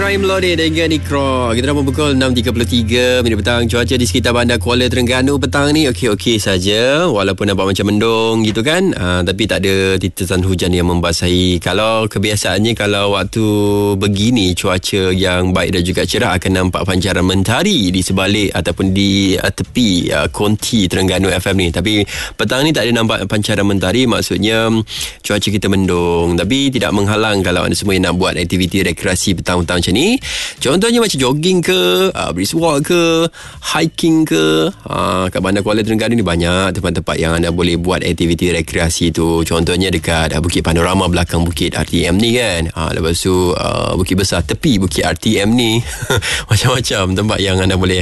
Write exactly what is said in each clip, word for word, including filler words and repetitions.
Ibrahim Lodeh dengan Ikra. Kita dah pukul enam tiga puluh tiga minit petang. Cuaca di sekitar bandar Kuala Terengganu petang ni okey-okey saja, walaupun nampak macam mendung gitu kan, uh, tapi tak ada titisan hujan yang membasahi. Kalau kebiasaannya kalau waktu begini cuaca yang baik dan juga cerah akan nampak pancaran mentari di sebalik ataupun di uh, tepi uh, konti Terengganu F M ni. Tapi petang ni tak ada nampak pancaran mentari, maksudnya cuaca kita mendung, tapi tidak menghalang kalau anda semua yang nak buat aktiviti rekreasi petang-petang macam ni. Contohnya macam jogging ke, uh, brisk walk ke, hiking ke. Uh, kat bandar Kuala Terengganu ni banyak tempat-tempat yang anda boleh buat aktiviti rekreasi tu. Contohnya dekat uh, Bukit Panorama belakang Bukit R T M ni kan. Uh, lepas tu uh, Bukit Besar tepi Bukit R T M ni. Macam-macam tempat yang anda boleh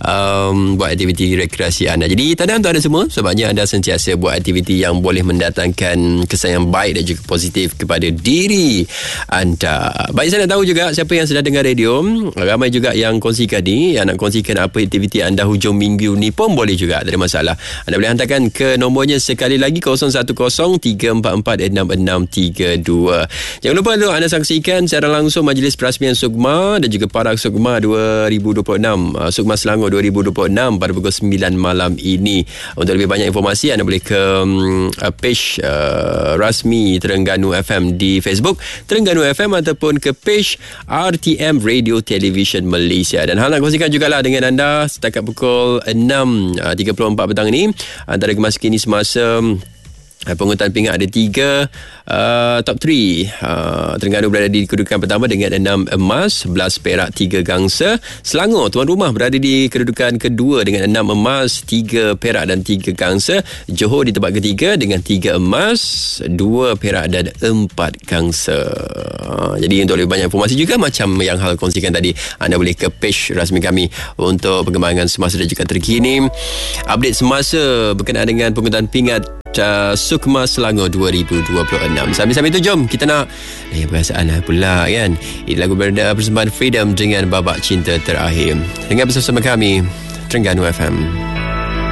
um, buat aktiviti rekreasi anda. Jadi tanda untuk anda semua, sebabnya anda sentiasa buat aktiviti yang boleh mendatangkan kesan yang baik dan juga positif kepada diri anda. Baik, saya nak tahu juga siapa yang sedang dengar radio. Ramai juga yang kongsikan ni, yang nak kongsikan apa aktiviti anda hujung minggu ni pun boleh juga, tak ada masalah. Anda boleh hantarkan ke nombornya sekali lagi kosong satu kosong tiga empat empat enam enam tiga dua. Jangan lupa untuk anda saksikan secara langsung Majlis Perasmian Sukma dan juga Parak Sukma dua ribu dua puluh enam, Sukma Selangor dua ribu dua puluh enam pada pukul sembilan malam ini. Untuk lebih banyak informasi anda boleh ke um, page uh, rasmi Terengganu F M di Facebook Terengganu F M ataupun ke page R T M Radio Television Malaysia. Dan hal nak kongsikan jugalah dengan anda setakat pukul enam tiga puluh empat petang ini, antara kemas kini semasa pengurutan pingat ada tiga uh, top tiga. uh, Terengganu berada di kedudukan pertama dengan enam emas, sebelas perak, tiga gangsa. Selangor tuan rumah berada di kedudukan kedua dengan enam emas, tiga perak dan tiga gangsa. Johor di tempat ketiga dengan tiga emas, dua perak dan empat gangsa. uh, Jadi untuk lebih banyak informasi juga macam yang hal kongsikan tadi, anda boleh ke page rasmi kami untuk perkembangan semasa dan juga terkini, update semasa berkenaan dengan pengurutan pingat Uh, Sukma Selangor dua ribu dua puluh enam. Sambil-sambil tu jom kita nak eh, perasaan pula kan. Ini lagu berda persembahan Freedom dengan Babak Cinta Terakhir. Dengar bersama kami Terengganu F M.